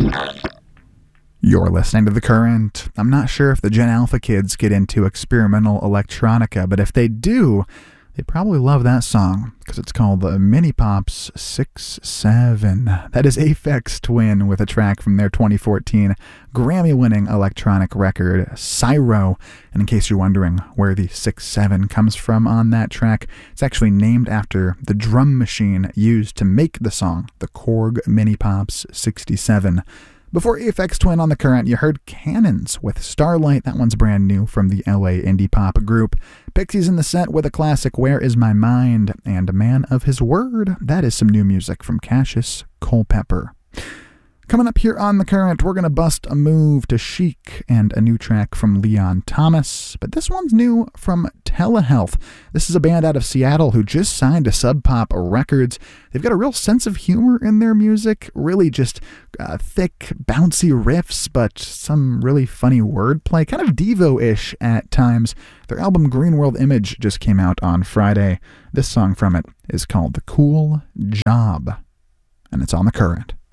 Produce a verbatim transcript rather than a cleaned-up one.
You're listening to The Current. I'm not sure if the Gen Alpha kids get into experimental electronica, but if they do, they probably love that song, because it's called the Mini Pops six seven. That is Aphex Twin with a track from their twenty fourteen Grammy-winning electronic record, Cyro. And in case you're wondering where the six seven comes from on that track, it's actually named after the drum machine used to make the song, the Korg Mini Pops sixty-seven. Before Aphex Twin on The Current, you heard Cannons with Starlight. That one's brand new from the L A indie pop group. Pixies in the set with a classic, Where Is My Mind? And A Man of His Word. That is some new music from Cassius Culpepper. Coming up here on The Current, we're going to bust a move to Chic and a new track from Leon Thomas. But this one's new from Telehealth. This is a band out of Seattle who just signed to Sub Pop Records. They've got a real sense of humor in their music, really just uh, thick, bouncy riffs, but some really funny wordplay, kind of Devo-ish at times. Their album Green World Image just came out on Friday. This song from it is called The Cool Job, and it's on The Current.